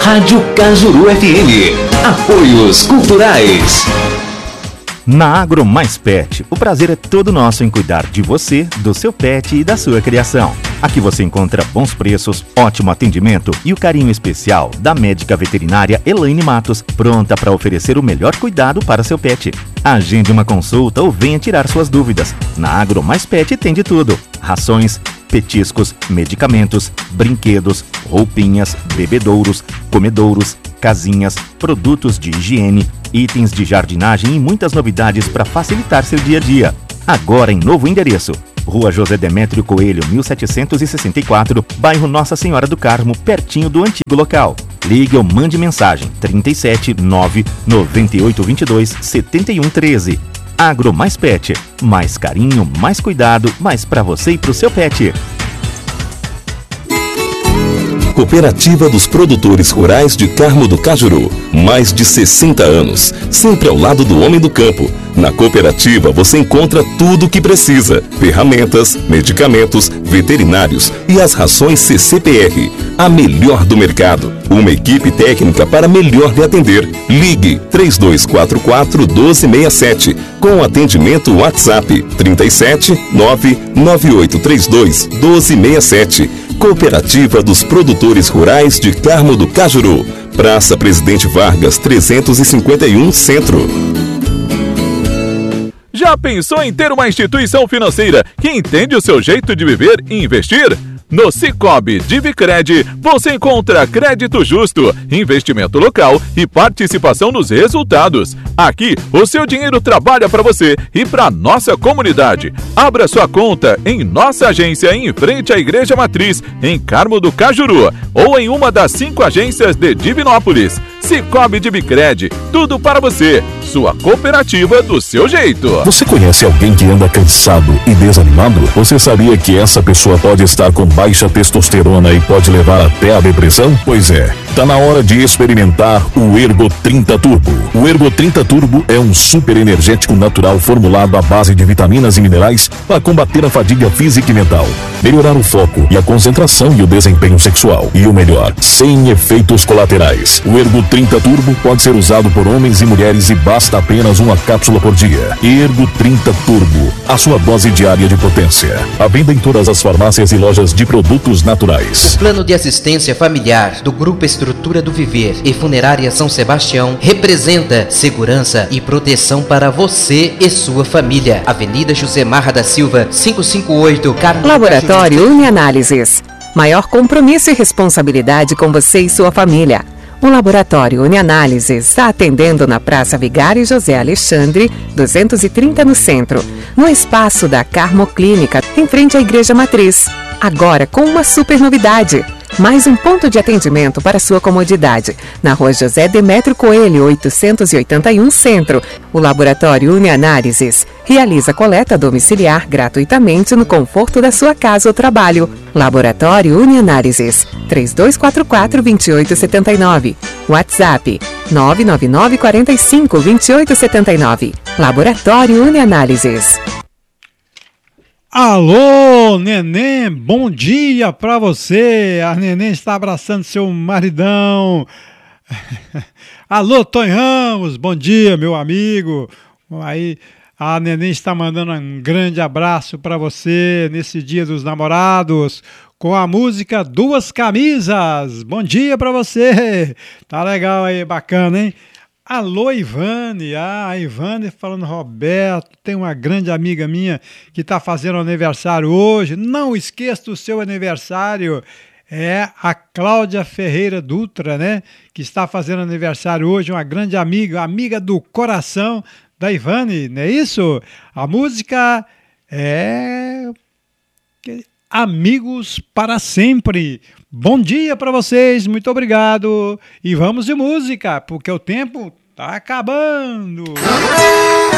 Rádio Cajuru FM. Apoios culturais. Na Agro Mais Pet, o prazer é todo nosso em cuidar de você, do seu pet e da sua criação. Aqui você encontra bons preços, ótimo atendimento e o carinho especial da médica veterinária Elaine Matos, pronta para oferecer o melhor cuidado para seu pet. Agende uma consulta ou venha tirar suas dúvidas. Na Agro Mais Pet tem de tudo: rações, petiscos, medicamentos, brinquedos, roupinhas, bebedouros, comedouros, casinhas, produtos de higiene, itens de jardinagem e muitas novidades para facilitar seu dia a dia. Agora em novo endereço: Rua José Demétrio Coelho, 1764, bairro Nossa Senhora do Carmo, pertinho do antigo local. Ligue ou mande mensagem 37 9 9822 7113. Agro Mais Pet, mais carinho, mais cuidado, mais para você e para o seu pet. Cooperativa dos Produtores Rurais de Carmo do Cajuru. Mais de 60 anos, sempre ao lado do homem do campo. Na cooperativa você encontra tudo o que precisa: ferramentas, medicamentos, veterinários e as rações CCPR, a melhor do mercado. Uma equipe técnica para melhor lhe atender. Ligue 3244-1267 com atendimento WhatsApp 37 99832 1267. Cooperativa dos Produtores Rurais de Carmo do Cajuru. Praça Presidente Vargas, 351 Centro. Já pensou em ter uma instituição financeira que entende o seu jeito de viver e investir? No Cicobi Divicred, você encontra crédito justo, investimento local e participação nos resultados. Aqui, o seu dinheiro trabalha para você e para nossa comunidade. Abra sua conta em nossa agência em frente à Igreja Matriz, em Carmo do Cajuru, ou em uma das 5 agências de Divinópolis. Cicobi Divicred, tudo para você. Sua cooperativa do seu jeito. Você conhece alguém que anda cansado e desanimado? Você sabia que essa pessoa pode estar com baixa testosterona e pode levar até a depressão? Pois é, tá na hora de experimentar o Ergo 30 Turbo. O Ergo 30 Turbo é um super energético natural formulado à base de vitaminas e minerais para combater a fadiga física e mental, melhorar o foco e a concentração e o desempenho sexual. E o melhor, sem efeitos colaterais. O Ergo 30 Turbo pode ser usado por homens e mulheres e basta apenas uma cápsula por dia. Ergo 30 Turbo, a sua dose diária de potência. À venda em todas as farmácias e lojas de produtos naturais. O Plano de Assistência Familiar do Grupo Estrutura do Viver e Funerária São Sebastião representa segurança e proteção para você e sua família. Avenida José Marra da Silva, 558, Carmo. Laboratório Unianálises. Maior compromisso e responsabilidade com você e sua família. O Laboratório Unianálises está atendendo na Praça Vigário José Alexandre, 230 no centro, no espaço da Carmo Clínica, em frente à Igreja Matriz. Agora com uma super novidade: mais um ponto de atendimento para sua comodidade, na Rua José Demétrio Coelho, 881 Centro. O Laboratório Unianálises realiza coleta domiciliar gratuitamente no conforto da sua casa ou trabalho. Laboratório Unianálises, 3244-2879. WhatsApp, 999-45-2879. Laboratório Unianálises. Alô, neném, bom dia pra você. A neném está abraçando seu maridão. Alô, Tonho Ramos, bom dia, meu amigo. Aí, a neném está mandando um grande abraço pra você nesse Dia dos Namorados, com a música Duas Camisas. Bom dia pra você. Tá legal aí, bacana, hein? Alô, Ivane. A Ivane falando: Roberto, tem uma grande amiga minha que está fazendo aniversário hoje. Não esqueça do seu aniversário. É a Cláudia Ferreira Dutra, né? Que está fazendo aniversário hoje, uma grande amiga, amiga do coração da Ivane, não é isso? A música é Amigos para Sempre. Bom dia para vocês, muito obrigado. E vamos de música, porque o tempo tá acabando.